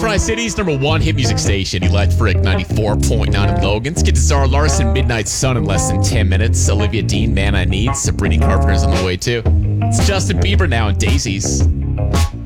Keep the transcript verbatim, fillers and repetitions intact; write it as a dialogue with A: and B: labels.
A: Tri-Cities, number one hit music station, Electric ninety-four point nine in Logan. Let's get to Zara Larson, Midnight Sun in less than ten minutes. Olivia Dean, Man I Need. Sabrina Carpenter's on the way too. It's Justin Bieber now and Daisies.